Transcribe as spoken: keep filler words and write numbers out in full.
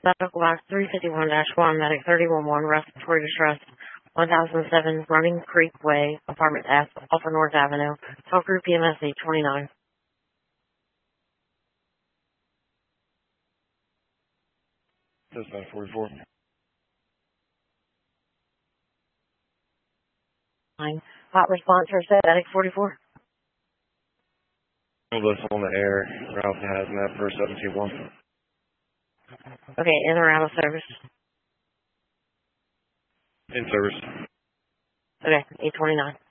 Medical box three fifty-one dash one, medic thirty eleven, respiratory distress, one thousand seven, Running Creek Way, apartment F, Upper North Avenue, talk group P M S eight twenty-nine. That's nine forty-four. Nine. Hot response for set, medic forty-four. Ambulance on the air, Ralph Hazmat for seventeen one. Okay, in or out of service? In service. Okay, eight twenty-nine.